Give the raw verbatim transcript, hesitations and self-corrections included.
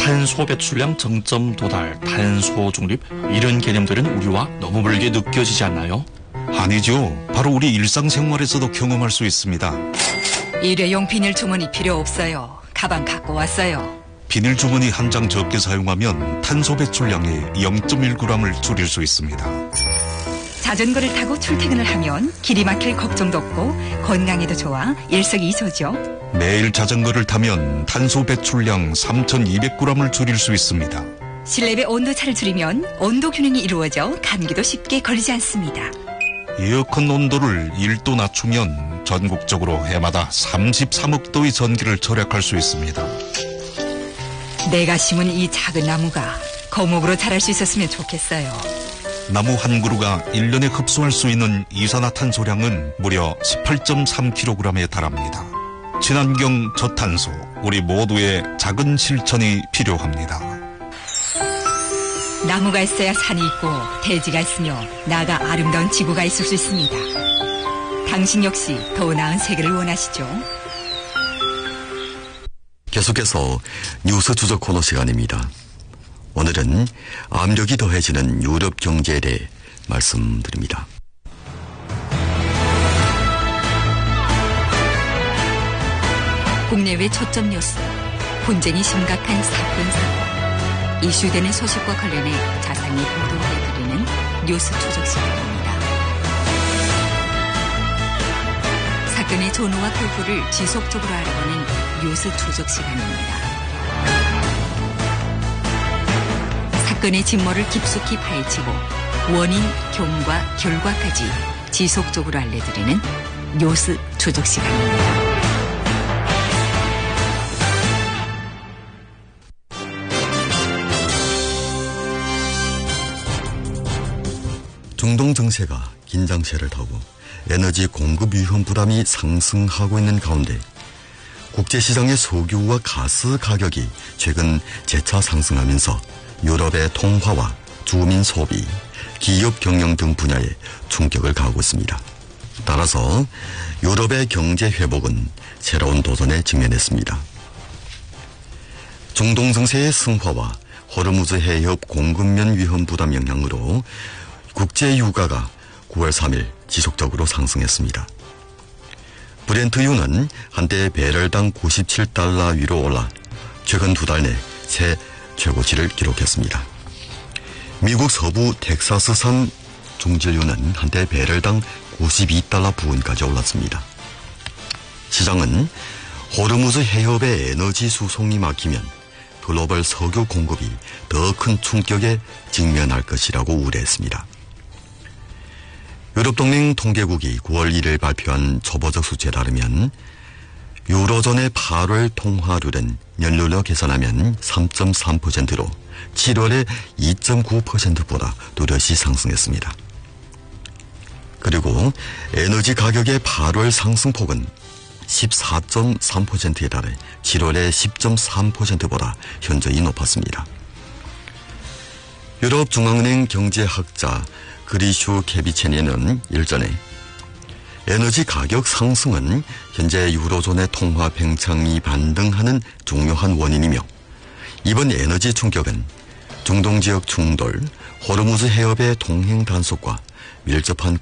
탄소 배출량 정점 도달, 탄소 중립 이런 개념들은 우리와 너무 멀게 느껴지지 않나요? 아니죠. 바로 우리 일상생활에서도 경험할 수 있습니다. 일회용 비닐 주머니 필요 없어요. 가방 갖고 왔어요. 비닐 주머니 한 장 적게 사용하면 탄소 배출량의 영 점 일 그램을 줄일 수 있습니다. 자전거를 타고 출퇴근을 하면 길이 막힐 걱정도 없고 건강에도 좋아 일석이조죠. 매일 자전거를 타면 탄소 배출량 삼천이백 그램을 줄일 수 있습니다. 실내배 온도차를 줄이면 온도 균형이 이루어져 감기도 쉽게 걸리지 않습니다. 에어컨 온도를 일 도 낮추면 전국적으로 해마다 삼십삼억 도의 전기를 절약할 수 있습니다. 내가 심은 이 작은 나무가 거목으로 자랄 수 있었으면 좋겠어요. 나무 한 그루가 일 년에 흡수할 수 있는 이산화탄소량은 무려 십팔 점 삼 킬로그램에 달합니다. 친환경 저탄소, 우리 모두의 작은 실천이 필요합니다. 나무가 있어야 산이 있고 대지가 있으며 나가 아름다운 지구가 있을 수 있습니다. 당신 역시 더 나은 세계를 원하시죠? 계속해서 뉴스 추적 코너 시간입니다. 오늘은 압력이 더해지는 유럽 경제에 대해 말씀드립니다. 국내외 초점 뉴스, 분쟁이 심각한 사건 사고, 이슈되는 소식과 관련해 자세히 보도해드리는 뉴스 추적 시간입니다. 사건의 전후와 결부를 지속적으로 알아보는 뉴스 추적 시간입니다. 사건의 진모를 깊숙이 파헤치고 원인, 경과, 결과까지 지속적으로 알려드리는 뉴스 추적 시간입니다. 중동 정세가 긴장세를 타고 에너지 공급 위험 부담이 상승하고 있는 가운데 국제시장의 석유와 가스 가격이 최근 재차 상승하면서 유럽의 통화와 주민 소비, 기업 경영 등 분야에 충격을 가하고 있습니다. 따라서 유럽의 경제 회복은 새로운 도전에 직면했습니다. 중동 정세의 승화와 호르무즈 해협 공급면 위험 부담 영향으로 국제 유가가 구월 삼일 지속적으로 상승했습니다. 브렌트유는 한때 배럴당 구십칠 달러 위로 올라 최근 두 달 내 새 최고치를 기록했습니다. 미국 서부 텍사스산 중진유는 한때 배럴당 구십이 달러 부근까지 올랐습니다. 시장은 호르무즈 해협의 에너지 수송이 막히면 글로벌 석유 공급이 더 큰 충격에 직면할 것이라고 우려했습니다. 유럽동맹 통계국이 구월 일일 발표한 초보적 수치에 따르면 유로존의 팔월 통화율은 연료로 계산하면 삼 점 삼 퍼센트로 칠월에 이 점 구 퍼센트보다 뚜렷이 상승했습니다. 그리고 에너지 가격의 팔월 상승폭은 십사 점 삼 퍼센트에 달해 칠월에 십 점 삼 퍼센트보다 현저히 높았습니다. 유럽중앙은행 경제학자 그리슈 케비체니는 일전에 에너지 가격 상승은 현재 유로존의 통화 팽창이 반등하는 중요한 원인이며 이번 에너지 충격은 중동 지역 충돌, 호르무즈 해협의 동행 단속과 밀접한